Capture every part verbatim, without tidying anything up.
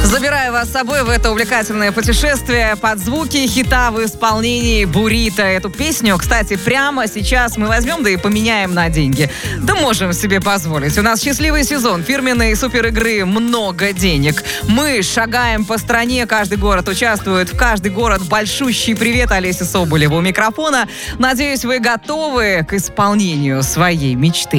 Забираю вас с собой в это увлекательное путешествие под звуки хита в исполнении Бурито. Эту песню, кстати, прямо сейчас мы возьмем, да и поменяем на деньги. Да можем себе позволить. У нас счастливый сезон фирменной суперигры «Много денег». Мы шагаем по стране, каждый город участвует, в каждый город большущий привет Олесе Соболеву у микрофона. Надеюсь, вы готовы к исполнению своей мечты.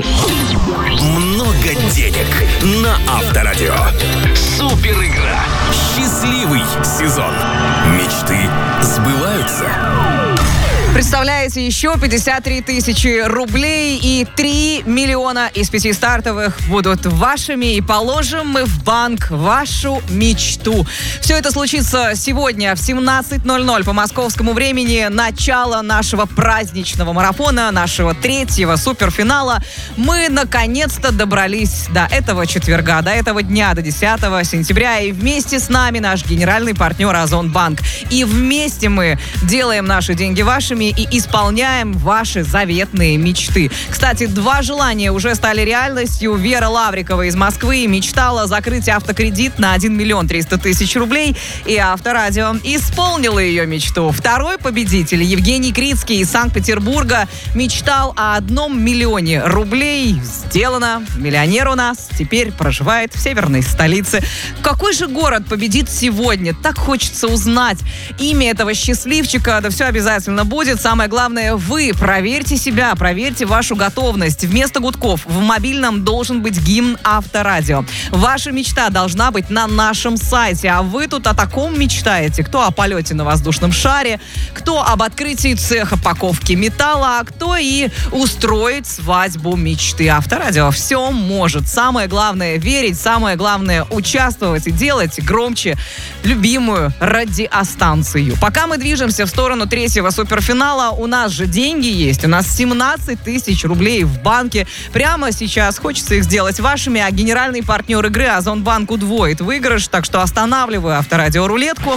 Много денег на Авторадио. Суперигра. Счастливый сезон. Мечты сбываются. Представляете, еще пятьдесят три тысячи рублей и три миллиона из пяти стартовых будут вашими, и положим мы в банк вашу мечту. Все это случится сегодня в семнадцать ноль ноль по московскому времени. Начало нашего праздничного марафона, нашего третьего суперфинала. Мы наконец-то добрались до этого четверга, до этого дня, до десятого сентября. И вместе с нами наш генеральный партнер Озонбанк. И вместе мы делаем наши деньги вашими и исполняем ваши заветные мечты. Кстати, два желания уже стали реальностью. Вера Лаврикова из Москвы мечтала закрыть автокредит на один миллион триста тысяч рублей, и Авторадио исполнило ее мечту. Второй победитель, Евгений Крицкий из Санкт-Петербурга, мечтал о одном миллионе рублей. Сделано. Миллионер у нас теперь проживает в северной столице. Какой же город победит сегодня? Так хочется узнать имя этого счастливчика. Да все обязательно будет. Самое главное, вы проверьте себя, проверьте вашу готовность. Вместо гудков в мобильном должен быть гимн Авторадио. Ваша мечта должна быть на нашем сайте. А вы тут о таком мечтаете. Кто о полете на воздушном шаре, кто об открытии цеха паковки металла, а кто и устроить свадьбу мечты. Авторадио все может. Самое главное верить, самое главное участвовать и делать громче любимую радиостанцию. Пока мы движемся в сторону третьего суперфинала, у нас же деньги есть. У нас семнадцать тысяч рублей в банке. Прямо сейчас хочется их сделать вашими, а генеральный партнер игры Озонбанк удвоит выигрыш. Так что останавливаю Авторадио рулетку.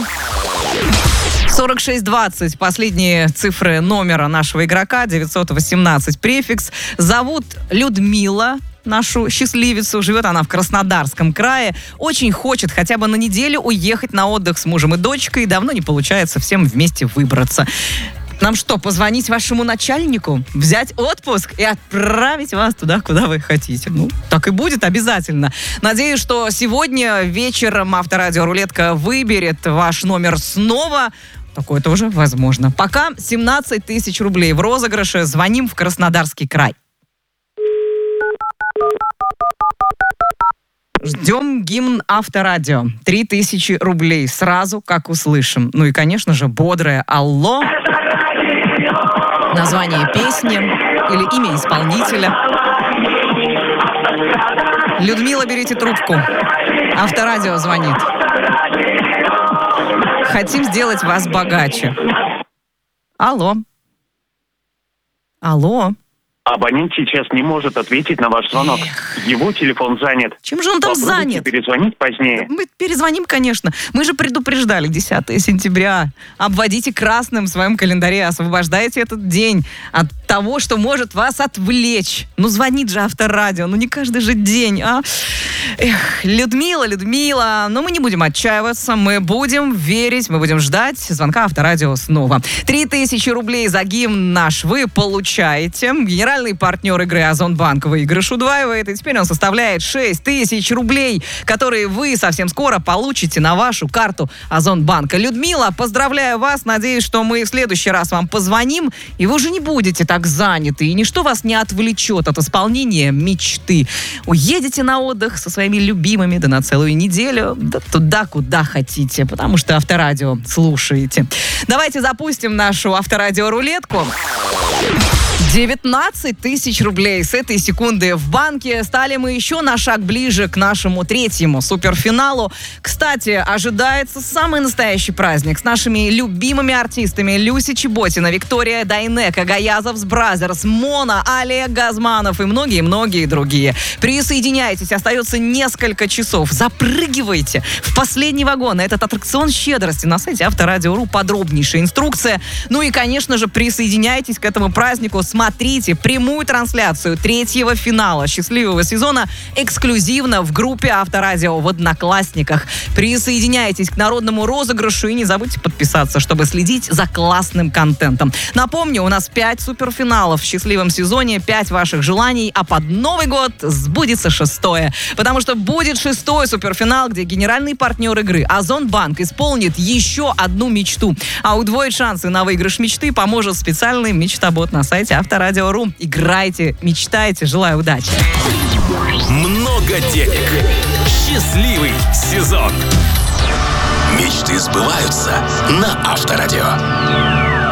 сорок шесть двадцать. Последние цифры номера нашего игрока. девятьсот восемнадцать префикс. Зовут Людмила. Нашу счастливицу. Живет она в Краснодарском крае. Очень хочет хотя бы на неделю уехать на отдых с мужем и дочкой. Давно не получается всем вместе выбраться. Нам что, позвонить вашему начальнику, взять отпуск и отправить вас туда, куда вы хотите? Ну, так и будет обязательно. Надеюсь, что сегодня вечером Авторадио рулетка выберет ваш номер снова. Такое тоже возможно. Пока семнадцать тысяч рублей в розыгрыше. Звоним в Краснодарский край. Ждем гимн Авторадио. Три тысячи рублей сразу, как услышим. Ну и, конечно же, бодрое «Алло». Название песни или имя исполнителя. Людмила, берите трубку. Авторадио звонит. Хотим сделать вас богаче. Алло. Алло. Абонент сейчас не может ответить на ваш звонок. Эх. Его телефон занят. Чем же он там Попробуйте занят? перезвонить позднее. Мы перезвоним, конечно. Мы же предупреждали. десятого сентября. Обводите красным в своем календаре. Освобождайте этот день от того, что может вас отвлечь. Ну, звонит же Авторадио. Ну, не каждый же день, а? Эх, Людмила, Людмила. Но мы не будем отчаиваться. Мы будем верить, мы будем ждать звонка Авторадио снова. Три тысячи рублей за гимн наш вы получаете. Генеральный партнер игры Озонбанк выигрыш удваивает, и теперь он составляет шесть тысяч рублей, которые вы совсем скоро получите на вашу карту Озонбанка. Людмила, поздравляю вас, надеюсь, что мы в следующий раз вам позвоним, и вы уже не будете так заняты, и ничто вас не отвлечет от исполнения мечты. Уедете на отдых со своими любимыми, да на целую неделю, да туда, куда хотите, потому что Авторадио слушаете. Давайте запустим нашу Авторадио рулетку. девятнадцать тысяч рублей с этой секунды в банке. Стали мы еще на шаг ближе к нашему третьему суперфиналу. Кстати, ожидается самый настоящий праздник с нашими любимыми артистами Люси Чеботина, Виктория Дайнеко, Гаязовс Бразерс, Мона, Олег Газманов и многие-многие другие. Присоединяйтесь, остается несколько часов. Запрыгивайте в последний вагон. Этот аттракцион щедрости на сайте Авторадио.ру. Подробнейшая инструкция. Ну и, конечно же, присоединяйтесь к этому празднику смотрите прямую трансляцию третьего финала счастливого сезона эксклюзивно в группе Авторадио в Одноклассниках. Присоединяйтесь к народному розыгрышу и не забудьте подписаться, чтобы следить за классным контентом. Напомню, у нас пять суперфиналов в счастливом сезоне, пять ваших желаний, а под Новый год сбудется шестое. Потому что будет шестой суперфинал, где генеральный партнер игры Озонбанк исполнит еще одну мечту. А удвоить шансы на выигрыш мечты поможет специальный мечтобот на сайте Авторадио точка ру. Играйте, мечтайте, желаю удачи. Много денег. Счастливый сезон. Мечты сбываются на Авторадио.